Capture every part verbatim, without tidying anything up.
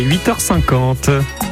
huit heures cinquante.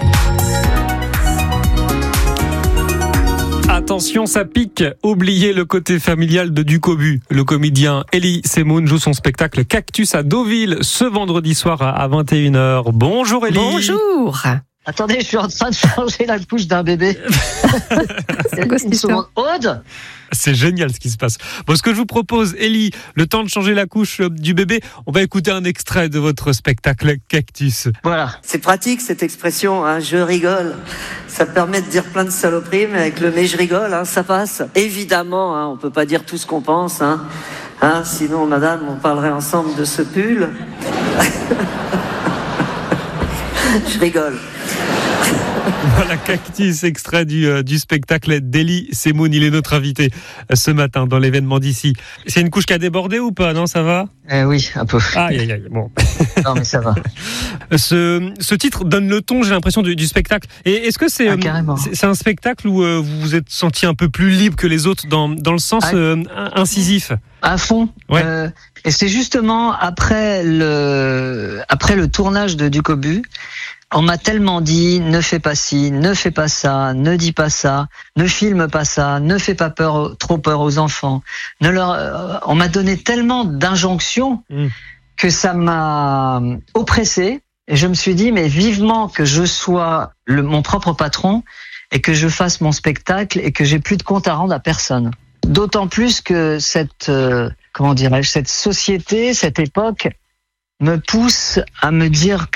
Attention, ça pique. Oubliez le côté familial de Ducobu. Le comédien Elie Semoun joue son spectacle Cactus à Deauville ce vendredi soir à vingt et une heures. Bonjour Elie. Bonjour. Attendez, je suis en train de changer la couche d'un bébé. C'est quoi cette histoire ? Aude ? C'est génial ce qui se passe. Bon, ce que je vous propose, Elie, le temps de changer la couche du bébé, on va écouter un extrait de votre spectacle Cactus. Voilà. C'est pratique cette expression, hein, je rigole. Ça permet de dire plein de saloperies, mais avec le mais je rigole, hein, ça passe. Évidemment, hein, on peut pas dire tout ce qu'on pense, hein. Hein, sinon, madame, on parlerait ensemble de ce pull. Je rigole. Voilà, Cactus, extrait du, euh, du spectacle d'Elie Semoun. Il est notre invité euh, ce matin dans l'événement d'ici. C'est une couche qui a débordé ou pas ? Non, ça va ? Eh oui, un peu. Aïe, aïe, aïe. Bon. Non, mais ça va. Ce, ce titre donne le ton, j'ai l'impression, du, du spectacle. Et est-ce que c'est, Ah, euh, carrément. c'est, c'est un spectacle où euh, vous vous êtes senti un peu plus libre que les autres dans, dans le sens Ah. euh, incisif ? À fond. Ouais. Euh, et c'est justement après le, après le tournage de Ducobu, on m'a tellement dit, ne fais pas ci, ne fais pas ça, ne dis pas ça, ne filme pas ça, ne fais pas peur, trop peur aux enfants. Ne leur, euh, on m'a donné tellement d'injonctions Mm. que ça m'a oppressé. Et je me suis dit, mais vivement que je sois le, mon propre patron et que je fasse mon spectacle et que j'ai plus de compte à rendre à personne. D'autant plus que cette, euh, comment dirais-je, cette société, cette époque me pousse à me dire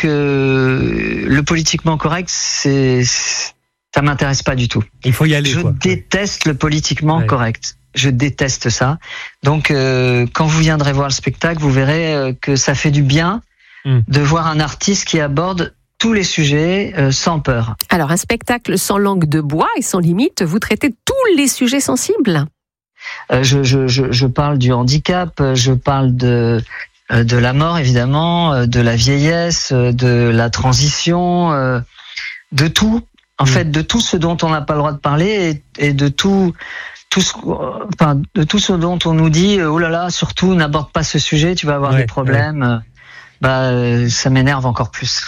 que le politiquement correct, c'est, ça m'intéresse pas du tout. Il faut y aller, Je quoi. déteste le politiquement Ouais. correct. Je déteste ça. Donc, euh, quand vous viendrez voir le spectacle, vous verrez euh, que ça fait du bien Mm. de voir un artiste qui aborde tous les sujets euh, sans peur. Alors, un spectacle sans langue de bois et sans limite, vous traitez tous les sujets sensibles. Euh, je, je, je, je parle du handicap, je parle de euh, de la mort évidemment, euh, de la vieillesse, euh, de la transition, euh, de tout. En Mm. fait, de tout ce dont on n'a pas le droit de parler et, et de tout, tout ce, euh, enfin, de tout ce dont on nous dit, euh, oh là là, surtout n'aborde pas ce sujet, tu vas avoir Ouais, des problèmes. Euh, Bah, euh, ça m'énerve encore plus.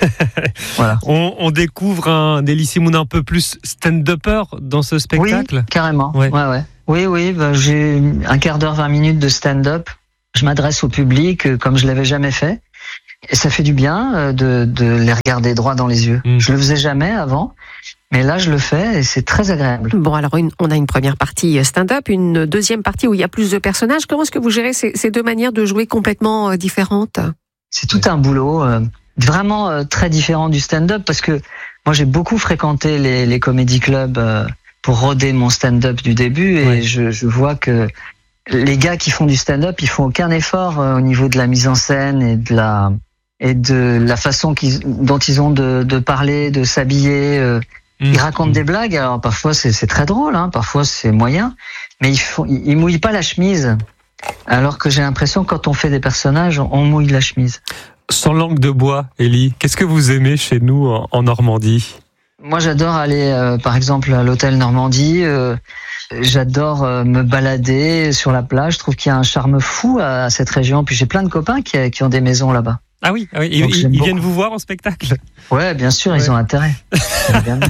Voilà. On, on découvre un Elie Semoun un peu plus stand-upper dans ce spectacle. Oui, carrément. Ouais. Ouais, ouais. Oui, oui, bah, j'ai un quart d'heure, vingt minutes de stand-up. Je m'adresse au public euh, comme je l'avais jamais fait. Et ça fait du bien euh, de, de les regarder droit dans les yeux. Mm. Je le faisais jamais avant, mais là je le fais et c'est très agréable. Bon, alors, une, on a une première partie stand-up, une deuxième partie où il y a plus de personnages. Comment est-ce que vous gérez ces, ces deux manières de jouer complètement euh, différentes ? C'est tout un boulot euh, vraiment euh, très différent du stand-up parce que moi j'ai beaucoup fréquenté les, les comédie clubs euh, pour roder mon stand-up du début et Ouais. je, je vois que les gars qui font du stand-up, ils font aucun effort euh, au niveau de la mise en scène et de la et de la façon qu'ils, dont ils ont de, de parler, de s'habiller. Euh, Mm. Ils racontent des blagues. Alors parfois c'est, c'est très drôle, hein, parfois c'est moyen, mais ils font, ils, ils mouillent pas la chemise. Alors que j'ai l'impression que quand on fait des personnages, on mouille la chemise. Sans langue de bois, Elie, qu'est-ce que vous aimez chez nous en, en Normandie ? Moi, j'adore aller, euh, par exemple, à l'hôtel Normandie. Euh, j'adore euh, me balader sur la plage. Je trouve qu'il y a un charme fou à, à cette région. Puis j'ai plein de copains qui, qui ont des maisons là-bas. Ah oui, ah oui. Donc, ils, j'aime ils beaucoup. viennent vous voir en spectacle. Ouais, bien sûr, Ouais. ils ont intérêt. Évidemment.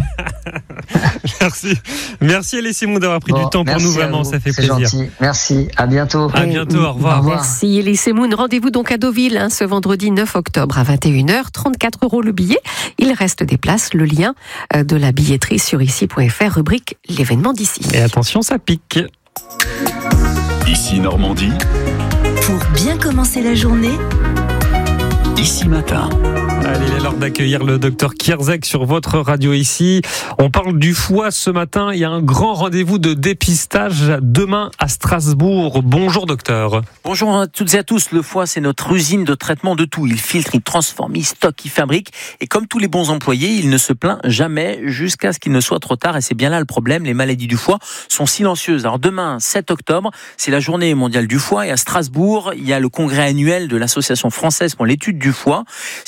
Merci. Merci Elie Semoun d'avoir pris Bon, du temps pour merci nous, à vraiment, vous. ça fait C'est plaisir. gentil. Merci. À bientôt. À bientôt, au revoir. Au revoir. Merci Elie Semoun. Rendez-vous donc à Deauville hein, ce vendredi neuf octobre à vingt et une heures. trente-quatre euros le billet. Il reste des places. Le lien euh, de la billetterie sur ici point f r, rubrique l'événement d'ici. Et attention, ça pique. Ici Normandie, Pour bien commencer la journée, Ici Matin. Allez, il est l'heure d'accueillir le docteur Kierzek sur votre radio ici. On parle du foie ce matin. Il y a un grand rendez-vous de dépistage demain à Strasbourg. Bonjour docteur. Bonjour à toutes et à tous. Le foie, c'est notre usine de traitement de tout. Il filtre, il transforme, il stocke, il fabrique. Et comme tous les bons employés, il ne se plaint jamais jusqu'à ce qu'il ne soit trop tard. Et c'est bien là le problème. Les maladies du foie sont silencieuses. Alors demain, sept octobre, c'est la journée mondiale du foie. Et à Strasbourg, il y a le congrès annuel de l'Association française pour l'étude du foie. C'est au Palais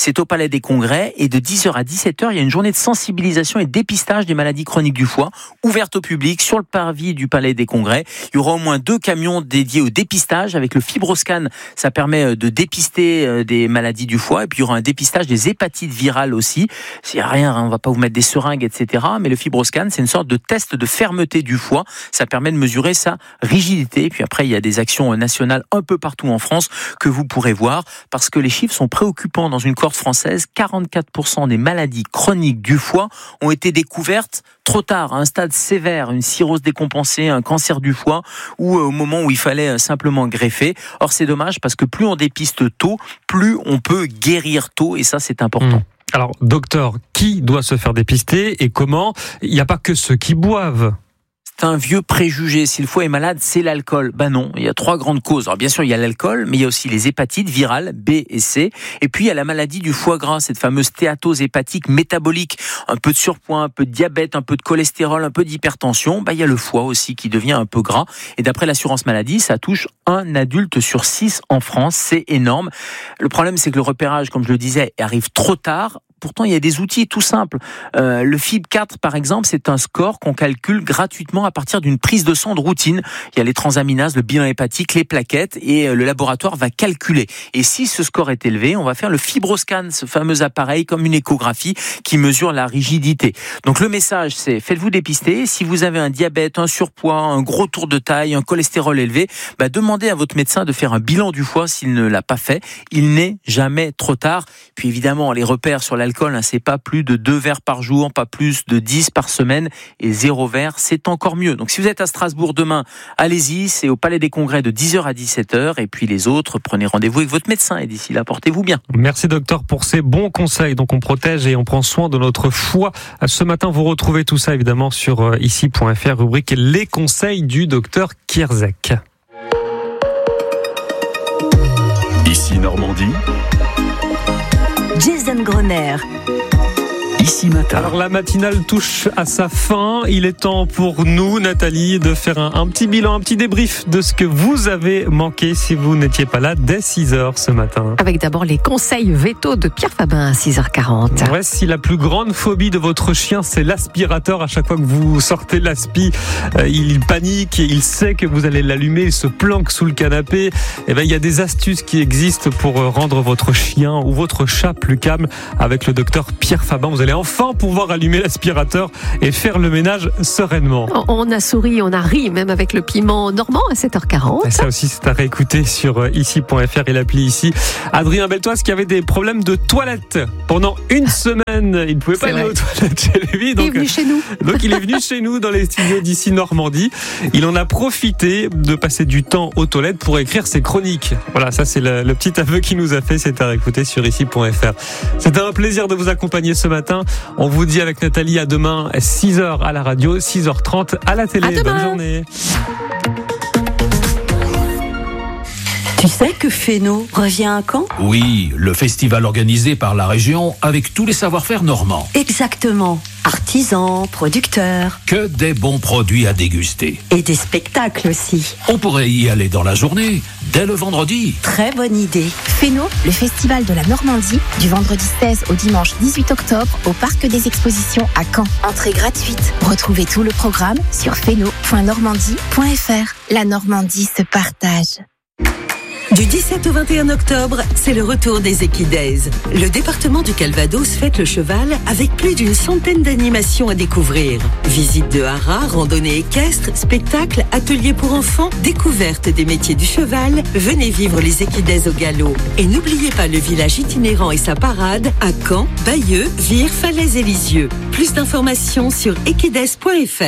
Palais des Congrès. Et de dix heures à dix-sept heures, il y a une journée de sensibilisation et dépistage des maladies chroniques du foie, ouverte au public sur le parvis du Palais des Congrès. Il y aura au moins deux camions dédiés au dépistage avec le FibroScan. Ça permet de dépister des maladies du foie. Et puis il y aura un dépistage des hépatites virales aussi. S'il n'y a rien, on ne va pas vous mettre des seringues, et cetera. Mais le FibroScan, c'est une sorte de test de fermeté du foie. Ça permet de mesurer sa rigidité. Et puis après, il y a des actions nationales un peu partout en France que vous pourrez voir parce que les chiffres sont préoccupants dans une cohorte française. quarante-quatre pour cent des maladies chroniques du foie ont été découvertes trop tard, à un stade sévère, une cirrhose décompensée, un cancer du foie ou au moment où il fallait simplement greffer. Or, c'est dommage parce que plus on dépiste tôt, plus on peut guérir tôt et ça, c'est important. Mmh. Alors, docteur, qui doit se faire dépister et comment ? Il n'y a pas que ceux qui boivent. C'est un vieux préjugé. Si le foie est malade, c'est l'alcool. Ben non, il y a trois grandes causes. Alors bien sûr, il y a l'alcool, mais il y a aussi les hépatites virales B et C. Et puis il y a la maladie du foie gras, cette fameuse stéatose hépatique métabolique. Un peu de surpoids, un peu de diabète, un peu de cholestérol, un peu d'hypertension. Ben, il y a le foie aussi qui devient un peu gras. Et d'après l'assurance maladie, ça touche un adulte sur six en France. C'est énorme. Le problème, c'est que le repérage, comme je le disais, arrive trop tard. Pourtant, il y a des outils tout simples. Euh, le F I B quatre, par exemple, c'est un score qu'on calcule gratuitement à partir d'une prise de sang de routine. Il y a les transaminases, le bilan hépatique, les plaquettes, et le laboratoire va calculer. Et si ce score est élevé, on va faire le FibroScan, ce fameux appareil comme une échographie qui mesure la rigidité. Donc le message, c'est faites-vous dépister. Si vous avez un diabète, un surpoids, un gros tour de taille, un cholestérol élevé, bah, demandez à votre médecin de faire un bilan du foie s'il ne l'a pas fait. Il n'est jamais trop tard. Puis évidemment, les repères sur l'alcool, c'est pas plus de deux verres par jour, pas plus de dix par semaine, et zéro verre, c'est encore mieux. Donc si vous êtes à Strasbourg demain, allez-y, c'est au Palais des Congrès de dix heures à dix-sept heures, et puis les autres, prenez rendez-vous avec votre médecin, et d'ici là, portez-vous bien. Merci docteur pour ces bons conseils. Donc on protège et on prend soin de notre foie. Ce matin, vous retrouvez tout ça évidemment sur ici point f r, rubrique Les conseils du docteur Kierzek. Ici Normandie. Jason Grosner. Ici Matin. Alors la matinale touche à sa fin. Il est temps pour nous, Nathalie, de faire un, un petit bilan, un petit débrief de ce que vous avez manqué si vous n'étiez pas là dès six heures ce matin. Avec d'abord les conseils veto de Pierre Fabin à six heures quarante. Ouais, si la plus grande phobie de votre chien, c'est l'aspirateur, à chaque fois que vous sortez l'aspi, euh, il panique, il sait que vous allez l'allumer, il se planque sous le canapé. Et ben, il y a des astuces qui existent pour rendre votre chien ou votre chat plus calme avec le docteur Pierre Fabin. Vous allez enfin pouvoir allumer l'aspirateur et faire le ménage sereinement. On a souri, on a ri, même avec le piment normand à sept heures quarante. Et ça aussi, c'est à réécouter sur ici point f r et l'appli ici. Adrien Beltoise qui avait des problèmes de toilette pendant une semaine. Il ne pouvait pas aller aux toilettes chez lui. Donc, il est venu chez nous. Donc il est venu chez nous dans les studios d'ici Normandie. Il en a profité de passer du temps aux toilettes pour écrire ses chroniques. Voilà, ça c'est le, le petit aveu qu'il nous a fait. C'est à réécouter sur ici point f r. C'était un plaisir de vous accompagner ce matin. On vous dit avec Nathalie à demain, six heures à la radio, six heures trente à la télé. À demain. Bonne journée. Tu sais que Féno revient à Caen ? Oui, le festival organisé par la région avec tous les savoir-faire normands. Exactement. Artisans, producteurs. Que des bons produits à déguster. Et des spectacles aussi. On pourrait y aller dans la journée, dès le vendredi. Très bonne idée. Féno, le festival de la Normandie, du vendredi seize au dimanche dix-huit octobre au Parc des Expositions à Caen. Entrée gratuite. Retrouvez tout le programme sur féno point normandie point f r. La Normandie se partage. Du dix-sept au vingt et un octobre, c'est le retour des Equidays. Le département du Calvados fête le cheval avec plus d'une centaine d'animations à découvrir. Visite de haras, randonnée équestre, spectacles, ateliers pour enfants, découverte des métiers du cheval. Venez vivre les Equidays au galop. Et n'oubliez pas le village itinérant et sa parade à Caen, Bayeux, Vire, Falaise et Lisieux. Plus d'informations sur equidays point f r.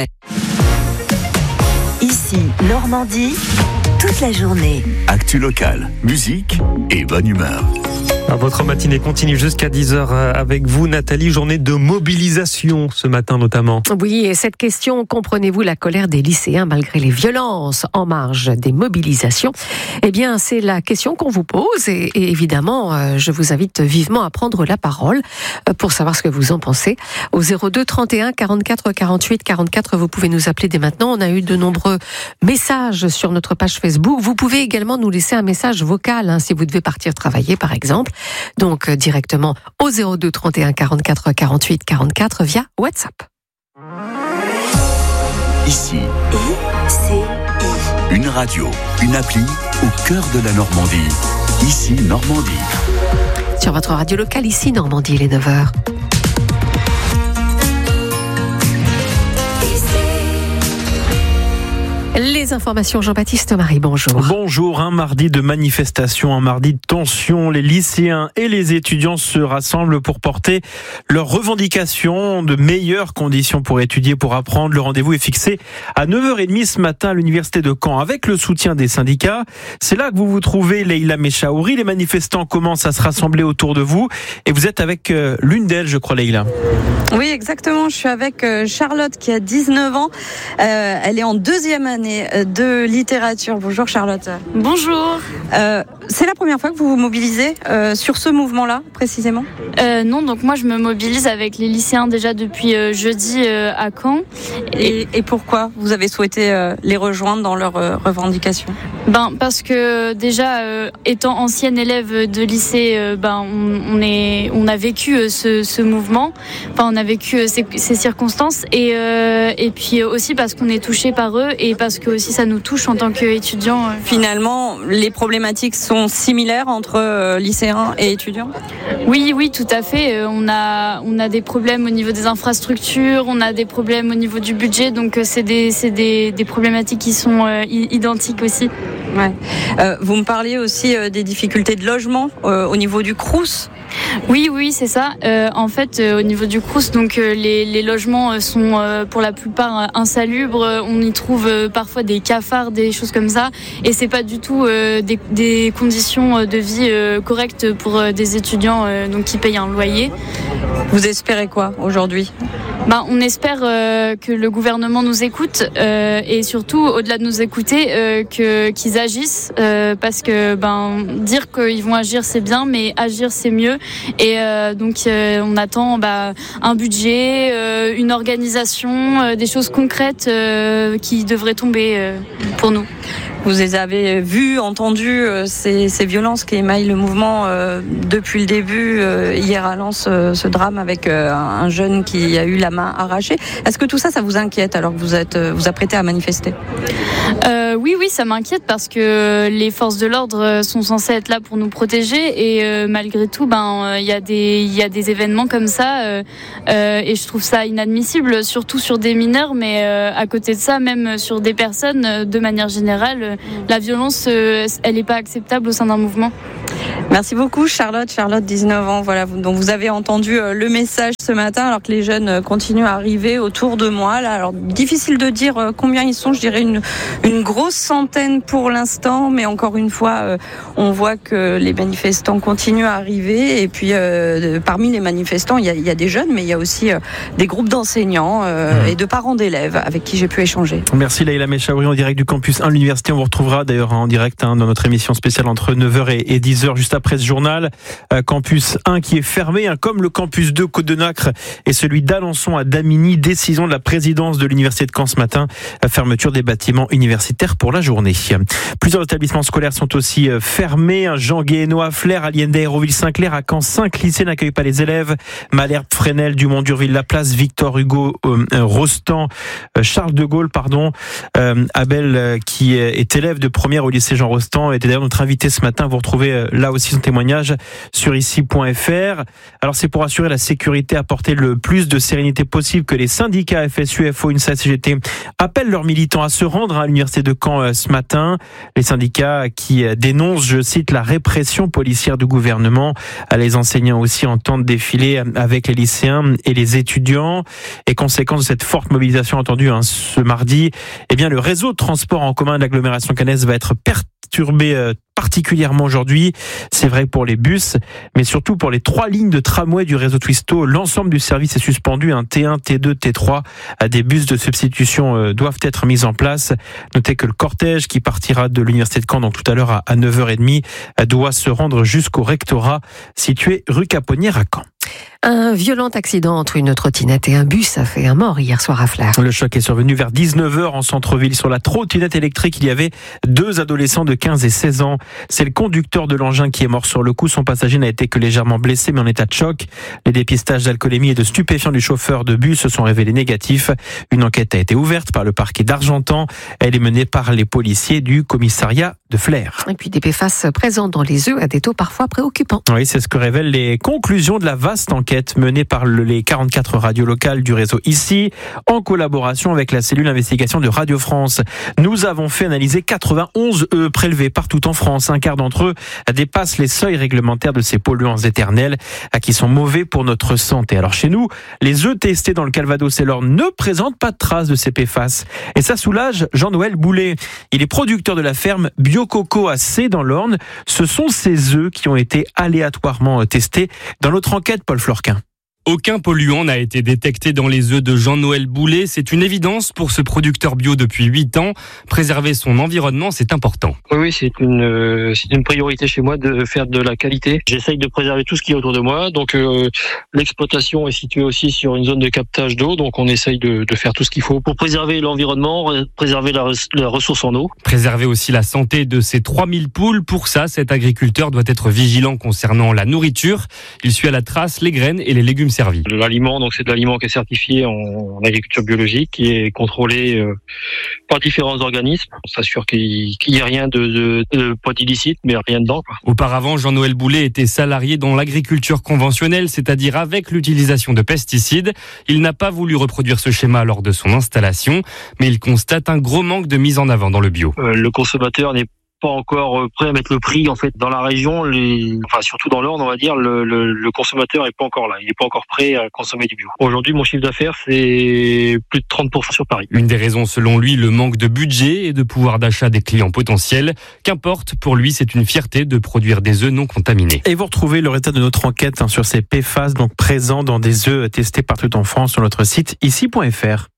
Ici Normandie, toute la journée. Actu locale, musique et bonne humeur. Votre matinée continue jusqu'à dix heures avec vous, Nathalie. Journée de mobilisation ce matin notamment. Oui, et cette question, comprenez-vous la colère des lycéens malgré les violences en marge des mobilisations ? Eh bien, c'est la question qu'on vous pose et, et évidemment, je vous invite vivement à prendre la parole pour savoir ce que vous en pensez. Au zéro deux trente et un quarante-quatre quarante-huit quarante-quatre, vous pouvez nous appeler dès maintenant. On a eu de nombreux messages sur notre page Facebook. Vous pouvez également nous laisser un message vocal hein, si vous devez partir travailler, par exemple. donc directement au zéro deux trente et un quarante-quatre quarante-huit quarante-quatre via WhatsApp. Ici, I C I. une radio, une appli au cœur de la Normandie. Ici, Normandie. Sur votre radio locale, ici Normandie, il est neuf heures. Les informations, Jean-Baptiste Marie, bonjour. Bonjour, un mardi de manifestation, un mardi de tension. Les lycéens et les étudiants se rassemblent pour porter leurs revendications de meilleures conditions pour étudier, pour apprendre. Le rendez-vous est fixé à neuf heures trente ce matin à l'université de Caen avec le soutien des syndicats. C'est là que vous vous trouvez, Leïla Mechaouri. Les manifestants commencent à se rassembler autour de vous et vous êtes avec l'une d'elles, je crois, Leïla. Oui, exactement. Je suis avec Charlotte qui a dix-neuf ans. Euh, elle est en deuxième année de littérature. Bonjour Charlotte. Bonjour. Euh, c'est la première fois que vous vous mobilisez euh, sur ce mouvement-là, précisément ? euh, Non, donc moi je me mobilise avec les lycéens déjà depuis euh, jeudi euh, à Caen. Et, et pourquoi vous avez souhaité euh, les rejoindre dans leurs euh, revendications ? Ben parce que déjà euh, étant ancienne élève de lycée, euh, ben on, on est, on a vécu euh, ce, ce mouvement. Enfin, on a vécu euh, ces, ces circonstances et euh, et puis aussi parce qu'on est touché par eux et parce que aussi ça nous touche en tant qu'étudiants. Euh. Finalement, les problématiques sont similaires entre euh, lycéens et étudiants ? Oui, oui, tout à fait. Euh, on a on a des problèmes au niveau des infrastructures, on a des problèmes au niveau du budget, donc euh, c'est des c'est des, des problématiques qui sont euh, identiques aussi. Ouais. Euh, vous me parliez aussi euh, des difficultés de logement euh, au niveau du Crous. Oui, oui, c'est ça. Euh, en fait, euh, au niveau du Crous, donc euh, les, les logements sont euh, pour la plupart euh, insalubres. On y trouve euh, parfois des cafards, des choses comme ça, et c'est pas du tout euh, des, des conditions de vie euh, correctes pour euh, des étudiants euh, donc qui payent un loyer. Vous espérez quoi aujourd'hui ? Ben, on espère euh, que le gouvernement nous écoute euh, et surtout, au-delà de nous écouter, euh, que, qu'ils agissent euh, parce que ben, dire qu'ils vont agir, c'est bien, mais agir, c'est mieux. Et euh, donc, euh, on attend bah, un budget, euh, une organisation, euh, des choses concrètes euh, qui devraient tomber euh, pour nous. Vous les avez vus, entendus, euh, ces, ces violences qui émaillent le mouvement euh, depuis le début. Euh, hier à Lens, euh, ce drame avec euh, un jeune qui a eu la main arrachée. Est-ce que tout ça, ça vous inquiète alors que vous êtes euh, vous apprêtez à manifester ? euh, Oui, oui, ça m'inquiète parce que les forces de l'ordre sont censées être là pour nous protéger et euh, malgré tout, ben il y a des il y a des événements comme ça euh, euh, et je trouve ça inadmissible, surtout sur des mineurs, mais euh, à côté de ça, même sur des personnes, euh, de manière générale. La violence, euh, elle n'est pas acceptable au sein d'un mouvement. Merci beaucoup Charlotte. Charlotte, dix-neuf ans, voilà, donc vous avez entendu le message ce matin alors que les jeunes continuent à arriver autour de moi. Là, alors difficile de dire combien ils sont, je dirais une, une grosse centaine pour l'instant, mais encore une fois, on voit que les manifestants continuent à arriver et puis euh, parmi les manifestants, il y, a, il y a des jeunes, mais il y a aussi euh, des groupes d'enseignants euh, mmh. et de parents d'élèves avec qui j'ai pu échanger. Merci Leïla Mechaouri en direct du campus un de l'université. On vous retrouvera d'ailleurs en direct hein, dans notre émission spéciale entre neuf heures et dix heures juste après ce journal. Euh, campus un qui est fermé, hein, comme le campus deux Côte de Nacre et celui d'Alençon à Damigny. Décision de la présidence de l'université de Caen ce matin. Euh, fermeture des bâtiments universitaires pour la journée. Plusieurs établissements scolaires sont aussi euh, fermés. Hein, Jean Guéhennois, Flers, Aliénde, Hérouville-Saint-Clair. À Caen, cinq lycées n'accueillent pas les élèves. Malherbe, Fresnel, Dumont-Durville-Laplace, Victor Hugo, euh, Rostand, euh, Charles de Gaulle, pardon. Euh, Abel, euh, qui est élève de première au lycée Jean Rostand, était d'ailleurs notre invité ce matin. Vous retrouvez euh, là aussi son témoignage sur ici point f r. Alors c'est pour assurer la sécurité, apporter le plus de sérénité possible que les syndicats F S U, F O, UNSA, C G T appellent leurs militants à se rendre à l'université de Caen euh, ce matin. Les syndicats qui euh, dénoncent, je cite, la répression policière du gouvernement. Les enseignants aussi entendent défiler avec les lycéens et les étudiants. Et conséquence de cette forte mobilisation entendue hein, ce mardi, eh bien le réseau de transport en commun de l'agglomération caennaise va être perturbé euh, particulièrement aujourd'hui. C'est vrai pour les bus, mais surtout pour les trois lignes de tramway du réseau Twisto. L'ensemble du service est suspendu. Un T un, T deux, T trois. Des bus de substitution euh, doivent être mis en place. Notez que le cortège qui partira de l'université de Caen, donc tout à l'heure à neuf heures trente, doit se rendre jusqu'au rectorat situé rue Caponnière à Caen. Un violent accident entre une trottinette et un bus a fait un mort hier soir à Flers. Le choc est survenu vers dix-neuf heures en centre-ville. Sur la trottinette électrique, il y avait deux adolescents de quinze et seize ans. C'est le conducteur de l'engin qui est mort sur le coup. Son passager n'a été que légèrement blessé, mais en état de choc. Les dépistages d'alcoolémie et de stupéfiants du chauffeur de bus se sont révélés négatifs. Une enquête a été ouverte par le parquet d'Argentan. Elle est menée par les policiers du commissariat de Flers. Et puis des P F A S présents dans les œufs à des taux parfois préoccupants. Oui, c'est ce que révèlent les conclusions de la vaste enquête menée par les quarante-quatre radios locales du réseau ici, en collaboration avec la cellule d'investigation de Radio France. Nous avons fait analyser quatre-vingt-onze œufs prélevés partout en France. Un quart d'entre eux dépassent les seuils réglementaires de ces polluants éternels qui sont mauvais pour notre santé. Alors chez nous, les œufs testés dans le Calvados et l'Orne ne présentent pas de traces de ces P F A S. Et ça soulage Jean-Noël Boulet. Il est producteur de la ferme Biococo à C dans l'Orne. Ce sont ces œufs qui ont été aléatoirement testés dans notre enquête, Paul Florquin. Aucun polluant n'a été détecté dans les œufs de Jean-Noël Boulet. C'est une évidence pour ce producteur bio depuis huit ans. Préserver son environnement, c'est important. Oui, c'est une, euh, c'est une priorité chez moi de faire de la qualité. J'essaye de préserver tout ce qui est autour de moi. Donc, euh, l'exploitation est située aussi sur une zone de captage d'eau. Donc, on essaye de, de faire tout ce qu'il faut pour préserver l'environnement, préserver la, la ressource en eau. Préserver aussi la santé de ces trois mille poules. Pour ça, cet agriculteur doit être vigilant concernant la nourriture. Il suit à la trace les graines et les légumes servis. L'aliment, donc c'est de l'aliment qui est certifié en, en agriculture biologique, qui est contrôlé euh, par différents organismes. On s'assure qu'il n'y ait rien de, de, de pas d'illicite, mais rien dedans, quoi. Auparavant, Jean-Noël Boulet était salarié dans l'agriculture conventionnelle, c'est-à-dire avec l'utilisation de pesticides. Il n'a pas voulu reproduire ce schéma lors de son installation, mais il constate un gros manque de mise en avant dans le bio. Euh, le consommateur n'est pas encore prêt à mettre le prix. En fait, dans la région, les, enfin surtout dans l'Orne, on va dire, le, le, le consommateur est pas encore là. Il est pas encore prêt à consommer du bio. Aujourd'hui, mon chiffre d'affaires, c'est plus de trente pour cent sur Paris. Une des raisons, selon lui, le manque de budget et de pouvoir d'achat des clients potentiels. Qu'importe, pour lui, c'est une fierté de produire des œufs non contaminés. Et vous retrouvez le résultat de notre enquête hein, sur ces P F A S, donc présents dans des œufs testés partout en France sur notre site ici point f r.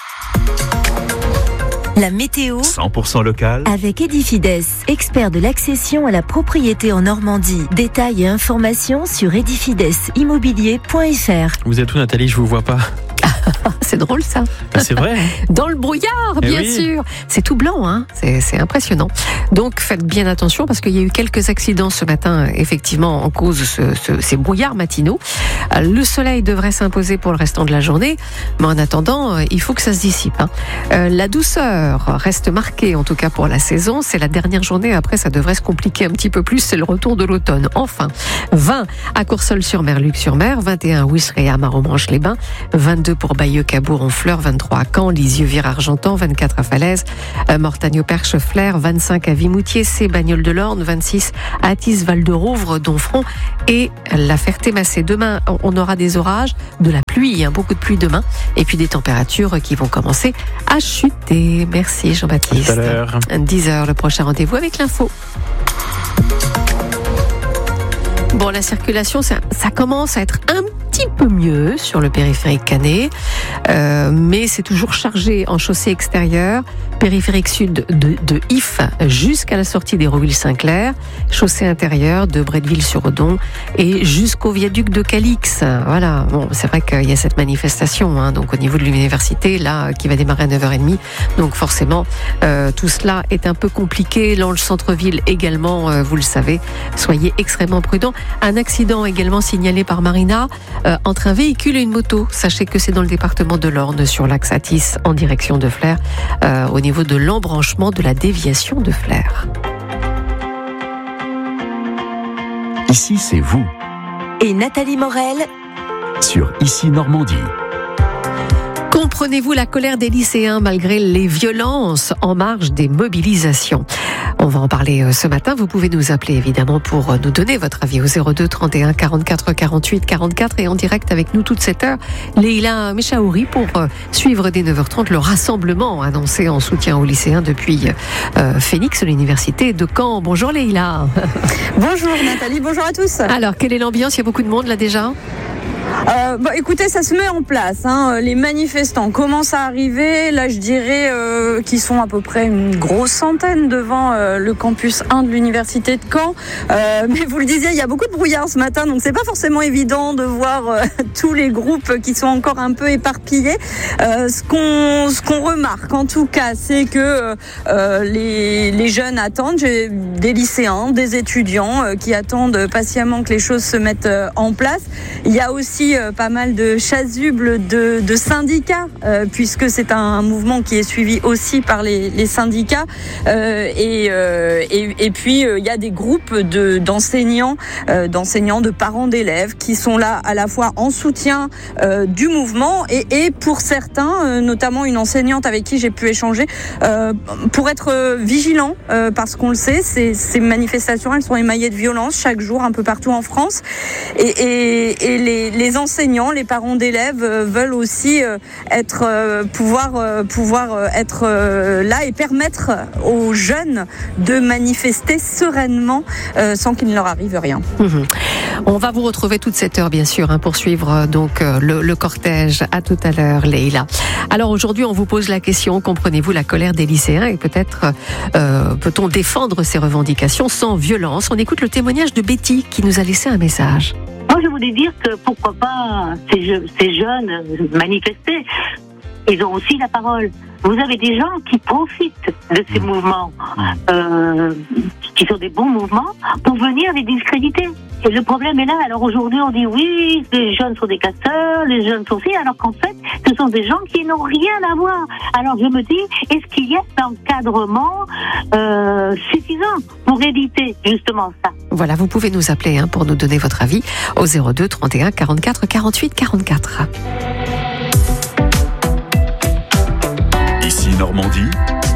La météo cent pour cent local avec Edifides, expert de l'accession à la propriété en Normandie. Détails et informations sur edifides immobilier point f r. Vous êtes où, Nathalie? Je vous vois pas. C'est drôle ça. Ah, c'est vrai. Dans le brouillard, bien oui. sûr. C'est tout blanc, hein. C'est, c'est impressionnant. Donc faites bien attention parce qu'il y a eu quelques accidents ce matin, effectivement, en cause de ce, ce, ces brouillards matinaux. Le soleil devrait s'imposer pour le restant de la journée, mais en attendant, il faut que ça se dissipe. Hein. Euh, la douceur reste marquée, en tout cas pour la saison. C'est la dernière journée. Après, ça devrait se compliquer un petit peu plus. C'est le retour de l'automne. Enfin, vingt à Courseulles-sur-Mer, Luc-sur-Mer, vingt et un à Ouistreham, à Maromanche-les-Bains, vingt-deux pour Bayeux, Cabourg, Honfleur, vingt-trois à Caen, Lisieux, Vire-Argentan, vingt-quatre à Falaise, Mortagne-au-Perche, Flers, vingt-cinq à Vimoutier, C, Bagnoles-de-l'Orne, vingt-six à Athis, Val-de-Rouvre, Donfront et la Ferté-Massé. Demain, on aura des orages, de la pluie, hein, beaucoup de pluie demain, et puis des températures qui vont commencer à chuter. Merci Jean-Baptiste. À tout à l'heure. dix heures, le prochain rendez-vous avec l'info. Bon, la circulation, ça, ça commence à être un petit peu mieux sur le périphérique canet, euh, mais c'est toujours chargé en chaussée extérieure, périphérique sud de, de If jusqu'à la sortie d'Hérouville-Saint-Clair, chaussée intérieure de Bretteville-sur-Odon et jusqu'au viaduc de Calix. Voilà, bon, c'est vrai qu'il y a cette manifestation, hein, donc au niveau de l'université, là, qui va démarrer à neuf heures trente, donc forcément, euh, tout cela est un peu compliqué. Dans le centre-ville également, euh, vous le savez, soyez extrêmement prudents. Un accident également signalé par Marina euh, entre un véhicule et une moto. Sachez que c'est dans le département de l'Orne, sur l'axe Athis en direction de Flers, euh, au niveau de l'embranchement de la déviation de Flers. Ici, c'est vous. Et Nathalie Morel Sur Ici Normandie. Comprenez-vous la colère des lycéens malgré les violences en marge des mobilisations? On va en parler ce matin. Vous pouvez nous appeler évidemment pour nous donner votre avis au zéro deux trente et un quarante-quatre quarante-huit quarante-quatre et en direct avec nous toute cette heure, Leïla Mechaouri pour suivre dès neuf heures trente le rassemblement annoncé en soutien aux lycéens depuis euh, Phoenix, l'université de Caen. Bonjour Leïla. Bonjour Nathalie, bonjour à tous. Alors, quelle est l'ambiance? Il y a beaucoup de monde là déjà? Euh, bah, écoutez, ça se met en place. Hein. Les manifestants commencent à arriver. Là, je dirais euh, qu'ils sont à peu près une grosse centaine devant euh, le campus un de l'université de Caen. Euh, mais vous le disiez, il y a beaucoup de brouillard ce matin, donc c'est pas forcément évident de voir euh, tous les groupes qui sont encore un peu éparpillés. Euh, ce qu'on ce qu'on remarque, en tout cas, c'est que euh, les les jeunes attendent. J'ai des lycéens, des étudiants euh, qui attendent patiemment que les choses se mettent euh, en place. Il y a aussi euh, pas mal de chasubles de, de syndicats, euh, puisque c'est un mouvement qui est suivi aussi par les, les syndicats. Euh, et, euh, et, et puis, euh, il y a des groupes de, d'enseignants, euh, d'enseignants, de parents d'élèves qui sont là à la fois en soutien euh, du mouvement et, et pour certains, euh, notamment une enseignante avec qui j'ai pu échanger, euh, pour être vigilants, euh, parce qu'on le sait, ces, ces manifestations, elles sont émaillées de violence chaque jour un peu partout en France. Et, et, et les, les enseignants, les parents d'élèves euh, veulent aussi euh, être, euh, pouvoir, euh, pouvoir euh, être euh, là et permettre aux jeunes de manifester sereinement euh, sans qu'il ne leur arrive rien. Mmh. On va vous retrouver toute cette heure, bien sûr, hein, pour suivre donc le, le cortège. À tout à l'heure, Leïla. Alors aujourd'hui, on vous pose la question, comprenez-vous la colère des lycéens et peut-être euh, peut-on défendre ces revendications sans violence? On écoute le témoignage de Betty qui nous a laissé un message. Moi, je voulais dire que pourquoi pas ces, je, ces jeunes manifester, ils ont aussi la parole. Vous avez des gens qui profitent de ces mouvements, euh, qui sont des bons mouvements, pour venir les discréditer. Et le problème est là. Alors aujourd'hui, on dit oui, les jeunes sont des casseurs, les jeunes sont ci, alors qu'en fait, ce sont des gens qui n'ont rien à voir. Alors je me dis, est-ce qu'il y a un encadrement euh, suffisant pour éviter justement ça? Voilà, vous pouvez nous appeler hein, pour nous donner votre avis au zéro deux trente et un quarante-quatre quarante-huit quarante-quatre. Ici Normandie.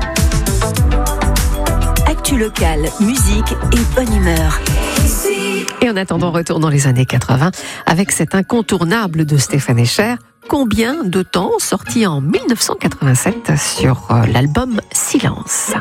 Actu locale, musique et bonne humeur. Et en attendant, retour dans les années quatre-vingts avec cet incontournable de Stéphane Escher. Combien de temps, sorti en mille neuf cent quatre-vingt-sept sur l'album Silence.